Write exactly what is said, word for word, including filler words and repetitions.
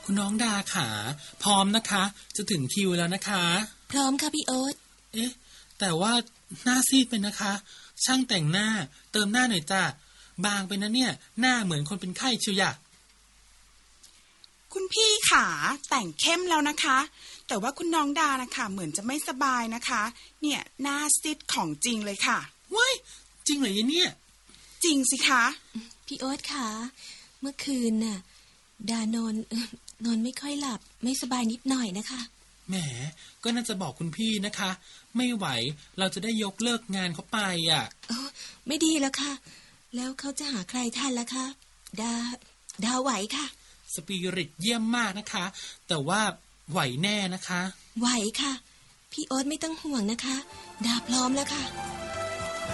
คุณน้องดาขาพร้อมนะคะจะถึงคิวแล้วนะคะพร้อมค่ะพี่โอ๊ตเอ๊ะแต่ว่าหน้าซีดเป็นนะคะช่างแต่งหน้าเติมหน้าหน่อยจ้าบางไปนะเนี่ยหน้าเหมือนคนเป็นไข้เชียวอะคุณพี่ขาแต่งเข้มแล้วนะคะแต่ว่าคุณน้องดานะคะเหมือนจะไม่สบายนะคะเนี่ยหน้าซีดของจริงเลยค่ะว้ายจริงเหรอเนี่ยจริงสิคะพี่โอ๊ตค่ะเมื่อคืนน่ะดานอนนอนไม่ค่อยหลับไม่สบายนิดหน่อยนะคะแหมก็น่าจะบอกคุณพี่นะคะไม่ไหวเราจะได้ยกเลิกงานเขาไปอ่ะโอ้ไม่ดีแล้วค่ะแล้วเขาจะหาใครทันล่ะคะดาดาไหวค่ะสปิริตเยี่ยมมากนะคะแต่ว่าไหวแน่นะคะไหวค่ะพี่โอ๊ตไม่ต้องห่วงนะคะดาพร้อมแล้วค่ะ